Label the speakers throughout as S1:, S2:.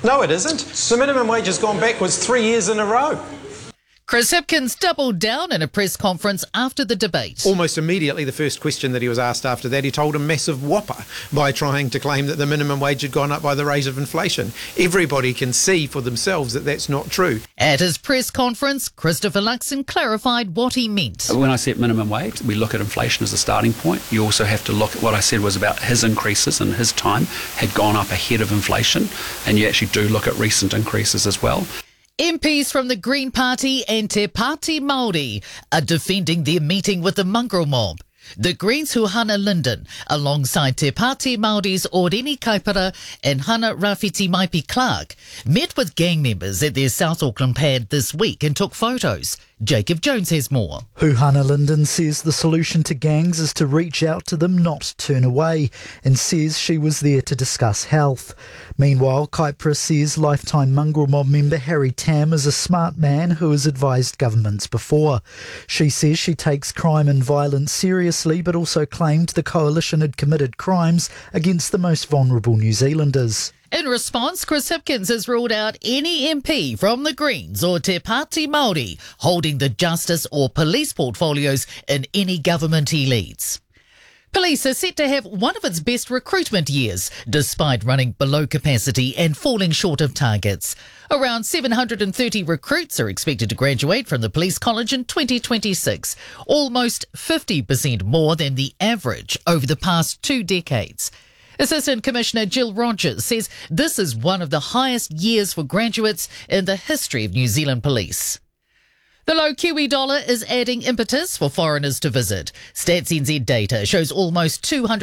S1: No, it isn't. The minimum wage has gone backwards 3 years in a row.
S2: Chris Hipkins doubled down in a press conference after the debate.
S3: Almost immediately, the first question that he was asked after that, he told a massive whopper by trying to claim that the minimum wage had gone up by the rate of inflation. Everybody can see for themselves that that's not true.
S2: At his press conference, Christopher Luxon clarified what he meant.
S4: When I set minimum wage, we look at inflation as a starting point. You also have to look at what I said was about his increases in his time had gone up ahead of inflation, and you actually do look at recent increases as well.
S2: MPs from the Green Party and Te Pāti Māori are defending their meeting with the mongrel mob. The Greens' Hana Linden, alongside Te Pāti Māori's Oreni Kaipara and Hana Rafiti Maipi Clark, met with gang members at their South Auckland pad this week and took photos. Jacob Jones has more.
S5: Hana Linden says the solution to gangs is to reach out to them, not turn away, and says she was there to discuss health. Meanwhile, Kaipara says lifetime mongrel mob member Harry Tam is a smart man who has advised governments before. She says she takes crime and violence seriously, but also claimed the coalition had committed crimes against the most vulnerable New Zealanders.
S2: In response, Chris Hipkins has ruled out any MP from the Greens or Te Pāti Māori holding the justice or police portfolios in any government he leads. Police are set to have one of its best recruitment years, despite running below capacity and falling short of targets. Around 730 recruits are expected to graduate from the Police College in 2026, almost 50% more than the average over the past 2 decades. Assistant Commissioner Jill Rogers says this is one of the highest years for graduates in the history of New Zealand Police. The low Kiwi dollar is adding impetus for foreigners to visit. Stats NZ data shows almost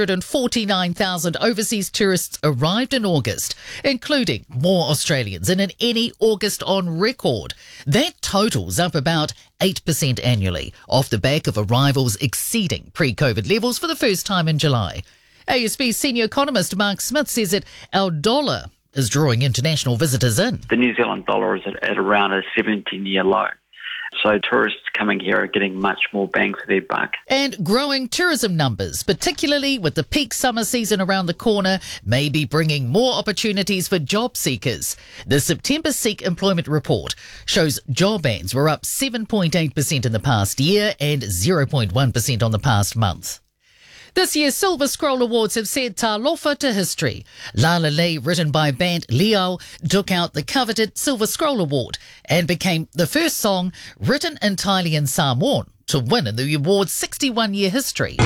S2: 249,000 overseas tourists arrived in August, including more Australians than in any August on record. That totals up about 8% annually, off the back of arrivals exceeding pre-COVID levels for the first time in July. ASB senior economist Mark Smith says that our dollar is drawing international visitors in.
S6: The New Zealand dollar is at around a 17-year low. So tourists coming here are getting much more bang for their buck.
S2: And growing tourism numbers, particularly with the peak summer season around the corner, may be bringing more opportunities for job seekers. The September Seek Employment Report shows job ads were up 7.8% in the past year and 0.1% on the past month. This year's Silver Scroll Awards have said talofa to history. La La Lei, written by band Leo, took out the coveted Silver Scroll Award and became the first song written entirely in Samoan to win in the award's 61-year history.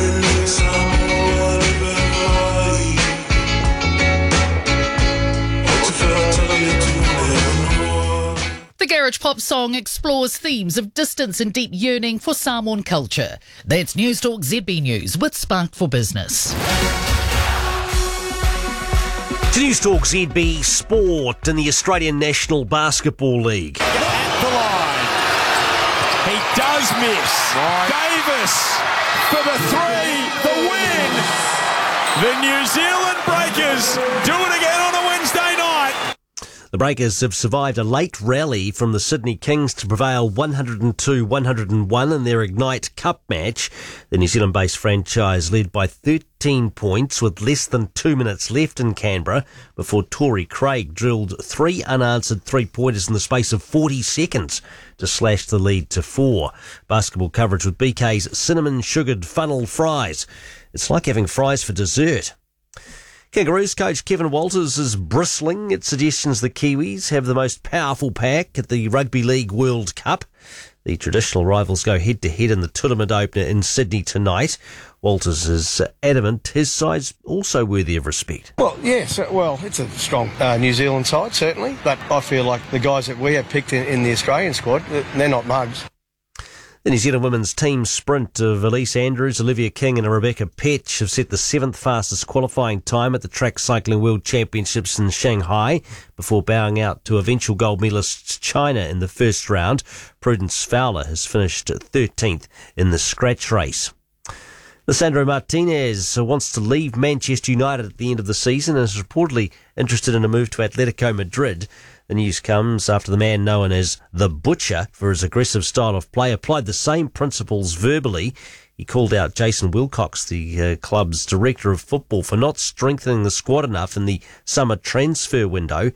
S2: The garage pop song explores themes of distance and deep yearning for Samoan culture. That's News Talk ZB News with Spark for Business.
S7: To News Talk ZB Sport in the Australian National Basketball League.
S8: At the line. He does miss. Davis for the three, the win. The New Zealand Breakers do it again on a Wednesday night.
S7: The Breakers have survived a late rally from the Sydney Kings to prevail 102-101 in their Ignite Cup match. The New Zealand-based franchise led by 13 points with less than 2 minutes left in Canberra before Torrey Craig drilled 3 unanswered three-pointers in the space of 40 seconds to slash the lead to 4. Basketball coverage with BK's cinnamon-sugared funnel fries. It's like having fries for dessert. Kangaroos coach Kevin Walters is bristling at suggestions the Kiwis have the most powerful pack at the Rugby League World Cup. The traditional rivals go head-to-head in the tournament opener in Sydney tonight. Walters is adamant his side's also worthy of respect.
S9: Well, yes, it's a strong New Zealand side, certainly, but I feel like the guys that we have picked in the Australian squad, they're not mugs.
S7: The New Zealand women's team sprint of Elise Andrews, Olivia King and Rebecca Petch have set the 7th fastest qualifying time at the Track Cycling World Championships in Shanghai before bowing out to eventual gold medalist China in the first round. Prudence Fowler has finished 13th in the scratch race. Lisandro Martinez wants to leave Manchester United at the end of the season and is reportedly interested in a move to Atletico Madrid. The news comes after the man known as The Butcher for his aggressive style of play applied the same principles verbally. He called out Jason Wilcox, the club's director of football, for not strengthening the squad enough in the summer transfer window